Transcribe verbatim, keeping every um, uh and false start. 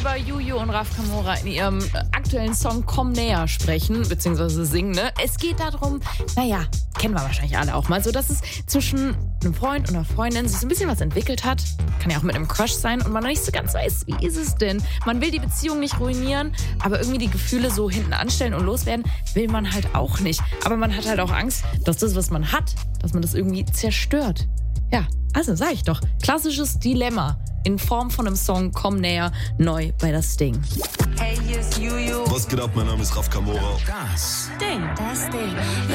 über Juju und Raf Camora in ihrem aktuellen Song Komm näher sprechen, beziehungsweise singen. Ne? Es geht darum, naja, kennen wir wahrscheinlich alle auch mal, so dass es zwischen einem Freund und einer Freundin sich so ein bisschen was entwickelt hat. Kann ja auch mit einem Crush sein und man noch nicht so ganz weiß, wie ist es denn? Man will die Beziehung nicht ruinieren, aber irgendwie die Gefühle so hinten anstellen und loswerden will man halt auch nicht. Aber man hat halt auch Angst, dass das, was man hat, dass man das irgendwie zerstört. Ja, also sag ich doch, klassisches Dilemma in Form von einem Song Komm näher, neu bei das Ding. Hey, hier ist Juju. Was geht ab? Mein Name ist Raf Camora. Das Ding. Das Ding.